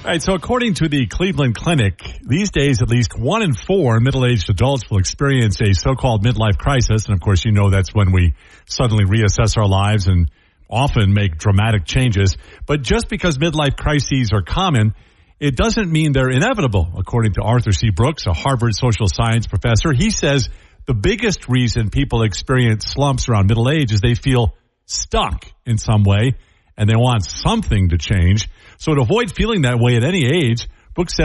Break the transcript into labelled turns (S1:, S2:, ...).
S1: All right, so according to the Cleveland Clinic, these days at least 1 in 4 middle-aged adults will experience a so-called midlife crisis. And of course, you know that's when we suddenly reassess our lives and often make dramatic changes. But just because midlife crises are common, it doesn't mean they're inevitable. According to Arthur C. Brooks, a Harvard social science professor, he says the biggest reason people experience slumps around middle age is they feel stuck in some way and they want something to change. So to avoid feeling that way at any age, Brooks says